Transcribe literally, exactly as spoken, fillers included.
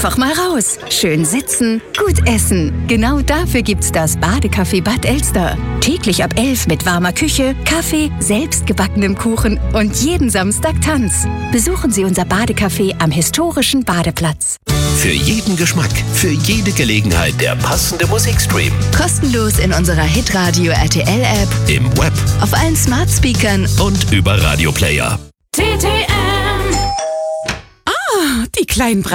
Einfach mal raus. Schön sitzen, gut essen. Genau dafür gibt's das Badecafé Bad Elster. Täglich ab elf mit warmer Küche, Kaffee, selbstgebackenem Kuchen und jeden Samstag Tanz. Besuchen Sie unser Badecafé am historischen Badeplatz. Für jeden Geschmack, für jede Gelegenheit der passende Musikstream. Kostenlos in unserer Hitradio R T L-App, Im Web auf allen Smart Speakern und über Radioplayer. T T M. Ah, die kleinen